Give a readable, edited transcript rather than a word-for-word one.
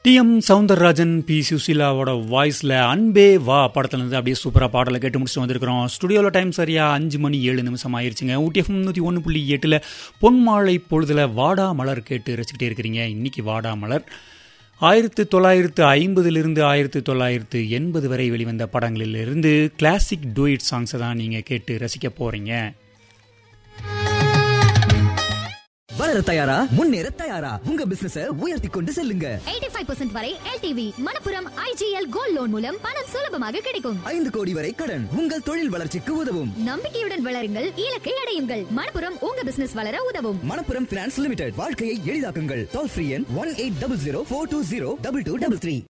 TM. Soundararajan, B. சுசீலாவோட வாய்ஸில் அன்பே வா படத்துலேருந்து அப்படியே சூப்பராக பாடலை கேட்டு முடிச்சுட்டு வந்திருக்கிறோம். ஸ்டுடியோவில் டைம் சரியாக 5:07 ஆயிடுச்சுங்க. ஊட்டிஎஃப்எம் 101.8 பொன்மாலை பொழுதில் வாடா மலர் கேட்டு ரசிக்கிட்டே இருக்கிறீங்க. இன்னைக்கு வாடா மலர் 1950 1980 வரை வெளிவந்த படங்களிலிருந்து கிளாசிக் டூயிட் சாங்ஸை தான் நீங்கள் கேட்டு ரசிக்க போகிறீங்க. வளர தயாரா, முன்னேற தயாரா, உங்க பிசினஸை உயர்த்தி கொண்டு செல்லுங்க. 85% வரை LTV Manappuram IGL gold loan மூலம் பணம் சுலபமாக கிடைக்கும். 5 கோடி வரை கடன் உங்கள் தொழில் வளர்ச்சிக்கு உதவும். நம்பிக்கையுடன் வளருங்கள், இலக்கை அடையுங்கள். மணப்புரம் உங்க பிசினஸ் வளர உதவும். மணப்புரம் பினான்ஸ் லிமிடெட், வாழ்க்கையை எளிதாக்குங்கள். டோல் ஃப்ரீ எண் 1800 420 2233.